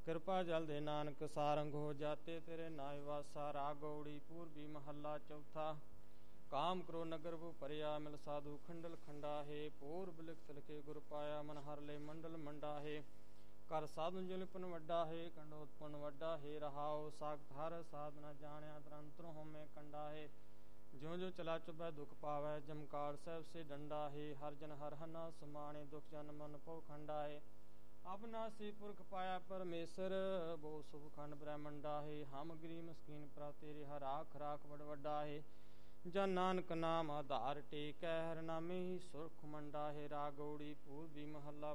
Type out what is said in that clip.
ਕਿਰਪਾ ਜਲ ਦੇ ਨਾਨਕ ਸਾਰੰਗ ਹੋ ਜਾਤੇ ਤੇਰੇ ਨਾਇ ਵਾਸਾ। ਰਾਗ ਗੌੜੀ ਪੂਰਬੀ ਮਹੱਲਾ ਚੌਥਾ। ਕਾਮ ਕਰੋ ਨਗਰ ਭੁ ਭਰਿਆ ਮਿਲ ਸਾਧੂ ਖੰਡਲ ਖੰਡਾ ਹੈ। ਪੂਰਬ ਲਿਖਤ ਲਿਖੇ ਗੁਰ ਪਾਇਆ ਮਨ ਹਰ ਲੈ ਮੰਡਲ ਮੰਡਾ ਹੈ। ਕਰ ਸਾਧੂ ਜੁਲਪਨ ਵੱਡਾ ਹੈ ਕੰਡੋਤਪਨ ਵੱਡਾ ਹੈ। ਰਹਾਉ ਸਾਖਤ ਹਰ ਸਾਧਨਾ ਜਾਣਿਆ ਤਰੰਤਰ ਹੋਮੇ ਕੰਡਾ ਹੈ। ਜਿਉ ਜਿਉ ਚਲਾ ਚੁਬੈ ਦੁਖ ਪਾਵੈ ਜਮਕਾਰ ਸਾਹਿਬ ਸੇ ਡੰਡਾ ਹੈ। ਹਰ ਜਨ ਹਰ ਹਨਾ ਸਮਾਣੇ ਦੁਖ ਜਨ ਮਨ ਭਉ ਖੰਡਾ ਹੈ। ਅਬਨਾਸੀ ਪੁਰਖ ਪਾਇਆ ਪਰਮੇਸ਼ਰ ਬਹੁ ਸੁਖ ਖੰਡ ਬ੍ਰਹਮੰਡਾ ਹੈ। ਹਮ ਗਰੀਬ ਮਸਕੀਨ ਪ੍ਰਾ ਤੇਰੇ ਹਰ ਆਖ ਰਾਖ ਬੜ ਵੱਡਾ ਹੈ। ਜਨ ਨਾਨਕ ਨਾਮ ਆਧਾਰ ਟੇਕੈ ਹਰ ਨਾਮੇ ਹੀ ਸੁਰਖ ਮੰਡਾ ਹੈ। ਰਾਗ ਗੌੜੀ ਪੂਰਬੀ ਮਹੱਲਾ